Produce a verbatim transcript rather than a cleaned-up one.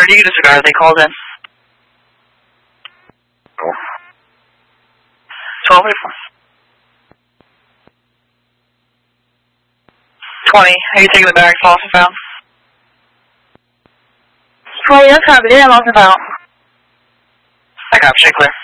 Sir, do you get a cigar they called in? Oh. twelve eighty-four. twenty. Are you taking the bags lost and found? twenty, that's copy. They're lost and found. I got you, clear.